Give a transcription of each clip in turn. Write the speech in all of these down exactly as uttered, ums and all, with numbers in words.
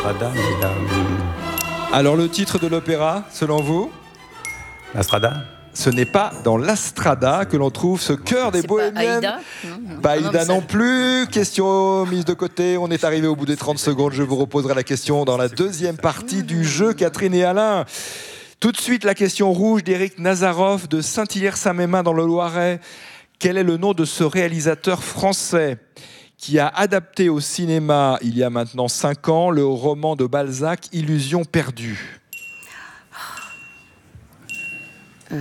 Strada, mais la... Alors le titre de l'opéra, selon vous? La Strada. Ce n'est pas dans La Strada que l'on trouve ce cœur des bohémiennes. Pas Aïda, non, pas Aïda non, non plus. Question mise de côté. On est arrivé au bout des trente secondes. Je vous reposerai la question dans la deuxième partie du jeu, Catherine et Alain. Tout de suite, la question rouge d'Éric Nazarov de Saint-Hilaire-Saint-Mémin dans le Loiret. Quel est le nom de ce réalisateur français qui a adapté au cinéma, il y a maintenant cinq ans, le roman de Balzac, Illusion perdue? Euh...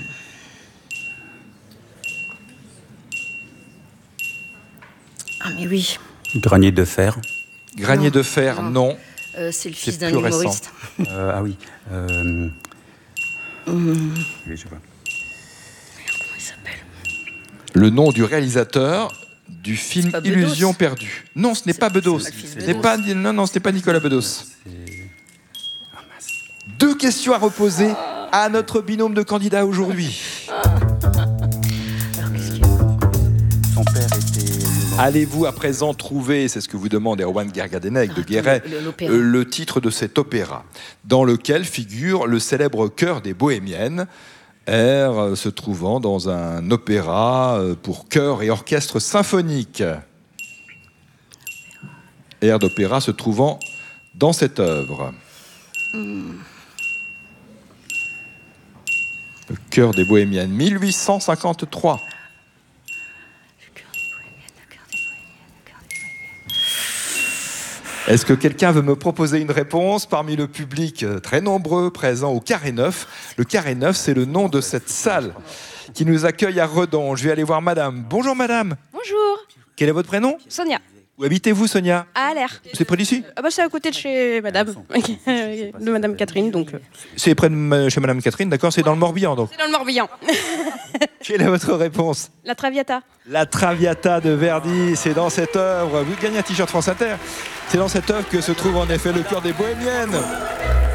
Ah mais oui. Granier de fer. Granier non, de fer, non. non. Euh, c'est le fils d'un humoriste. Euh, ah oui. Euh... Mmh. Je sais pas. Merde, comment il s'appelle? Le nom du réalisateur du film Illusion perdue. Non, ce n'est pas Bedos. Ce n'est pas, non, non, ce n'est pas Nicolas Bedos. Ah, Deux questions à reposer à notre binôme de candidats aujourd'hui. Son père était... Allez-vous à présent trouver, c'est ce que vous demande Erwan Gergadenegh de Guéret, le, le, le titre de cet opéra, dans lequel figure le célèbre chœur des Bohémiennes, air se trouvant dans un opéra pour chœur et orchestre symphonique. Air d'opéra se trouvant dans cette œuvre. Mm. Le chœur des Bohémiennes, mille huit cent cinquante-trois. Est-ce que quelqu'un veut me proposer une réponse parmi le public très nombreux présent au Carré Neuf? Le Carré Neuf, c'est le nom de cette salle qui nous accueille à Redon. Je vais aller voir madame. Bonjour madame. Bonjour. Quel est votre prénom? Sonia. Où habitez-vous, Sonia? À Aller. C'est près d'ici? Ah bah c'est à côté de chez madame, de madame Catherine, donc. C'est près de chez madame Catherine, d'accord? C'est dans le Morbihan, donc? C'est dans le Morbihan. Quelle est votre réponse? La Traviata. La Traviata de Verdi, c'est dans cette œuvre. Vous gagnez un t-shirt France Inter. C'est dans cette œuvre que se trouve en effet le chœur des Bohémiennes.